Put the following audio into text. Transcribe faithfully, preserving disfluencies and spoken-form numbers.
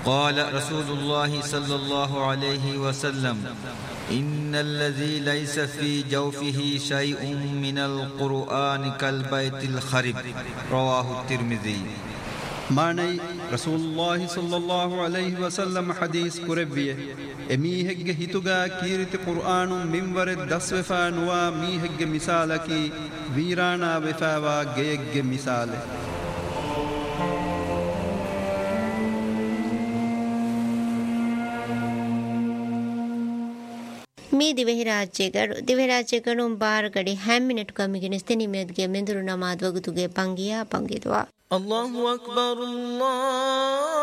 قال رسول الله صلى الله عليه وسلم إن الذي ليس في جوفه شيء من القرآن كالبيت الخرب رواه الترمذي. ماني رسول الله صلى الله عليه وسلم حديث كربيه اميهج هيتوغا كيرت قرآن منور دسوفا نوا ميهج مثالكي ويرانا وفاوا گيج مثال. ಮೀ ದಿವೆಹಿರಾಜ್ಯಗರು ದಿವೆಹಿರಾಜ್ಯಗರು ಬಾರ್ ಗಡಿ ಹ್ಯಾಮ್ ಮಿನಿಟ್ ಕಮ್ಮಿಗೆ ನಿಸ್ತೆನಿ ಮೇದ್ಗೆ ಮೆಂದುರು ನಮಾದ್ ವಗುತುಗೆ ಪಂಗಿಯಾ ಪಂಗಿದ್ವಾ ಅಲ್ಲಾಹು ಅಕ್ಬರ್ ಅಲ್ಲಾಹ್